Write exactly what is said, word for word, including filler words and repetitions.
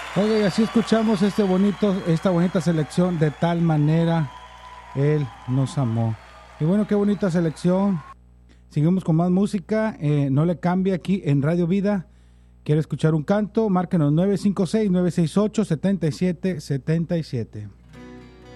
Oye, y así escuchamos este bonito, esta bonita selección. De tal manera Él nos amó. Y bueno, qué bonita selección. Seguimos con más música. Eh, no le cambie aquí en Radio Vida. ¿Quiere escuchar un canto? Márquenos nueve cinco seis, nueve seis ocho, siete siete siete siete.